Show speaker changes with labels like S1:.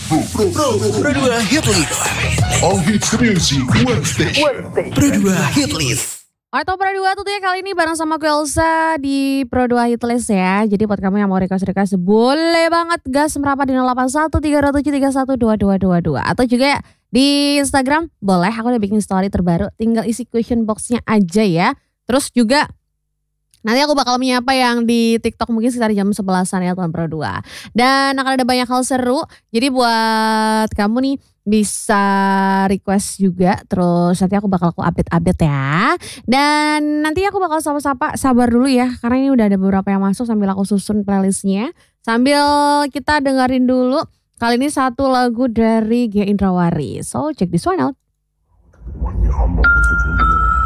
S1: Pro 2 Hit List.
S2: All hits music, one station.
S1: Pro 2 Hit List.
S3: Atau Pro 2 tentunya kali ini bareng sama aku Elsa di Pro 2 Hit List ya. Jadi buat kamu yang mau request boleh banget gas merapat di 081307312222. Atau juga di Instagram boleh, aku udah bikin story terbaru. Tinggal isi question boxnya aja ya. Terus juga nanti aku bakal menyapa yang di TikTok mungkin sekitar jam 11-an ya teman Pro 2. Dan akan ada banyak hal seru. Jadi buat kamu nih bisa request juga. Terus nanti aku bakal update ya. Dan nanti aku bakal sapa-sapa, sabar dulu ya. Karena ini udah ada beberapa yang masuk sambil aku susun playlistnya. Sambil kita dengerin dulu. Kali ini satu lagu dari Gia Indrawari. So check this one out.
S2: When you're humble with the